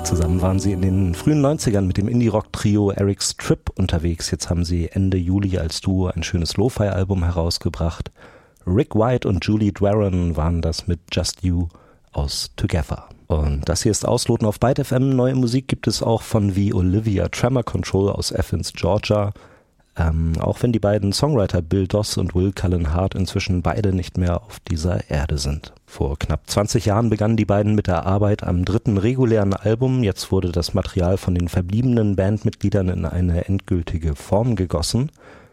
Zusammen waren sie in den frühen 90ern mit dem Indie-Rock-Trio Eric's Trip unterwegs. Jetzt haben sie Ende Juli als Duo ein schönes Lo-Fi-Album herausgebracht. Rick White und Julie Dwaron waren das mit Just You aus Together. Und das hier ist Ausloten auf Byte FM. Neue Musik gibt es auch von wie Olivia Tremor Control aus Athens, Georgia. Auch wenn die beiden Songwriter Bill Doss und Will Cullen Hart inzwischen beide nicht mehr auf dieser Erde sind. Vor knapp 20 Jahren begannen die beiden mit der Arbeit am dritten regulären Album. Jetzt wurde das Material von den verbliebenen Bandmitgliedern in eine endgültige Form gegossen.